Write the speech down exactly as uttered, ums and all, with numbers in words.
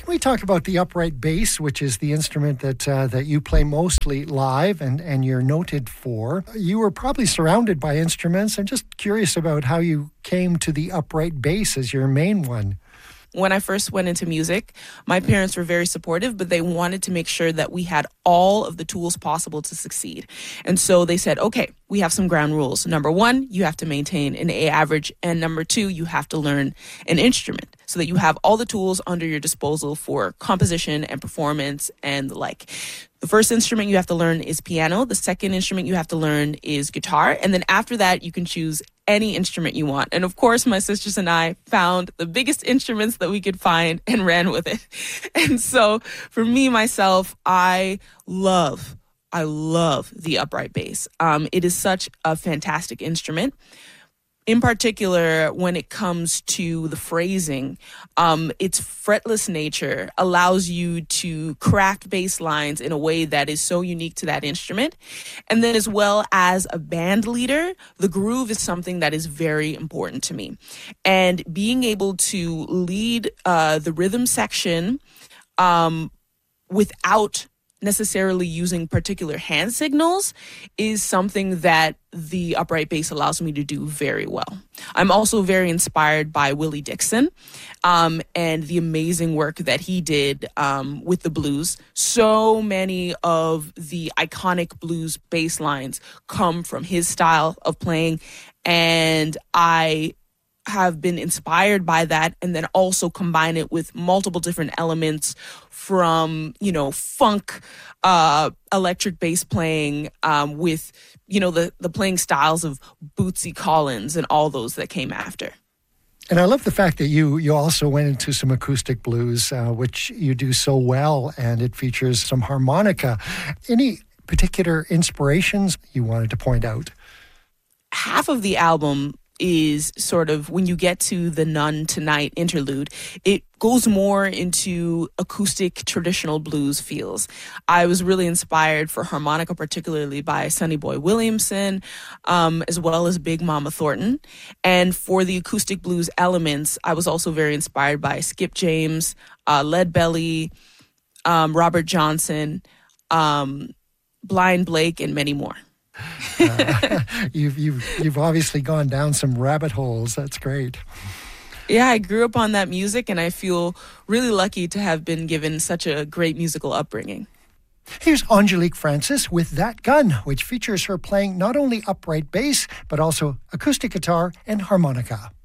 We talk about the upright bass, which is the instrument that uh, that you play mostly live and, and you're noted for. You were probably surrounded by instruments. I'm just curious about how you came to the upright bass as your main one. When I first went into music, my parents were very supportive, but they wanted to make sure that we had all of the tools possible to succeed. And so they said, okay, we have some ground rules. Number one, you have to maintain an A average. And number two, you have to learn an instrument so that you have all the tools under your disposal for composition and performance and the like. The first instrument you have to learn is piano. The second instrument you have to learn is guitar. And then after that, you can choose any instrument you want. And of course, my sisters and I found the biggest instruments that we could find and ran with it. And so for me, myself, I love, I love the upright bass. Um, it is such a fantastic instrument. In particular, when it comes to the phrasing, um, its fretless nature allows you to craft bass lines in a way that is so unique to that instrument. And then as well as a band leader, the groove is something that is very important to me. And being able to lead uh, the rhythm section um, without necessarily using particular hand signals is something that the upright bass allows me to do very well. I'm also very inspired by Willie Dixon um, and the amazing work that he did um, with the blues. So many of the iconic blues bass lines come from his style of playing, and I have been inspired by that, and then also combine it with multiple different elements from, you know, funk, uh, electric bass playing um, with, you know, the, the playing styles of Bootsy Collins and all those that came after. And I love the fact that you you also went into some acoustic blues, uh, which you do so well, and it features some harmonica. Any particular inspirations you wanted to point out? Half of the album is sort of, when you get to the None Tonight interlude, it goes more into acoustic traditional blues feels. I was really inspired for harmonica, particularly by Sonny Boy Williamson, um, as well as Big Mama Thornton. And for the acoustic blues elements, I was also very inspired by Skip James, uh, Lead Belly, um, Robert Johnson, um, Blind Blake, and many more. uh, you've you've you've obviously gone down some rabbit holes. That's great. Yeah, I grew up on that music, and I feel really lucky to have been given such a great musical upbringing. Here's Angelique Francis with That Gun, which features her playing not only upright bass, but also acoustic guitar and harmonica.